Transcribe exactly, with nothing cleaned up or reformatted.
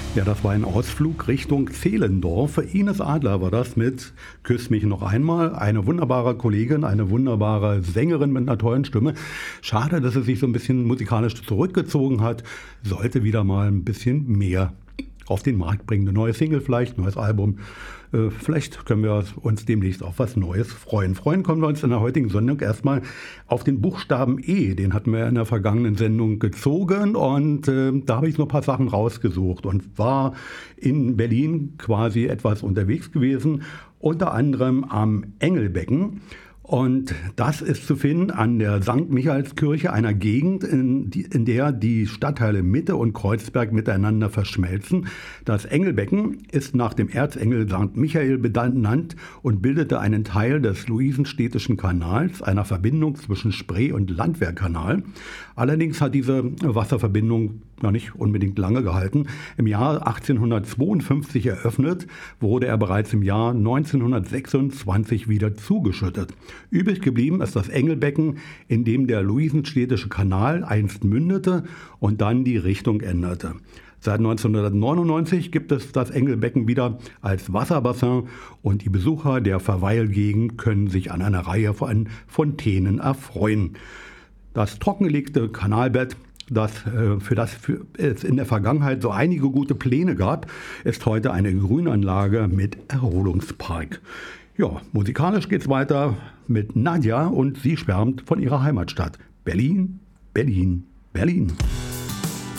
Ja, das war ein Ausflug Richtung Zehlendorf. Ines Adler war das mit Küss mich noch einmal. Eine wunderbare Kollegin, eine wunderbare Sängerin mit einer tollen Stimme. Schade, dass sie sich so ein bisschen musikalisch zurückgezogen hat. Sollte wieder mal ein bisschen mehr auf den Markt bringen. Eine neue Single vielleicht, neues Album. Äh, vielleicht können wir uns demnächst auf was Neues freuen. Freuen können wir uns in der heutigen Sendung erstmal auf den Buchstaben E. Den hatten wir in der vergangenen Sendung gezogen und äh, da habe ich noch ein paar Sachen rausgesucht und war in Berlin quasi etwas unterwegs gewesen, unter anderem am Engelbecken. Und das ist zu finden an der Sankt Michaelskirche, einer Gegend, in, die, in der die Stadtteile Mitte und Kreuzberg miteinander verschmelzen. Das Engelbecken ist nach dem Erzengel Sankt Michael benannt und bildete einen Teil des Luisenstädtischen Kanals, einer Verbindung zwischen Spree- und Landwehrkanal. Allerdings hat diese Wasserverbindung noch nicht unbedingt lange gehalten. Im Jahr achtzehnhundertzweiundfünfzig eröffnet, wurde er bereits im Jahr neunzehnhundertsechsundzwanzig wieder zugeschüttet. Übrig geblieben ist das Engelbecken, in dem der Luisenstädtische Kanal einst mündete und dann die Richtung änderte. Seit neunzehnhundertneunundneunzig gibt es das Engelbecken wieder als Wasserbassin und die Besucher der Verweilgegend können sich an einer Reihe von Fontänen erfreuen. Das trockengelegte Kanalbett, das, äh, für das für, es in der Vergangenheit so einige gute Pläne gab, ist heute eine Grünanlage mit Erholungspark. Ja, musikalisch geht's weiter mit Nadja und sie schwärmt von ihrer Heimatstadt. Berlin, Berlin, Berlin.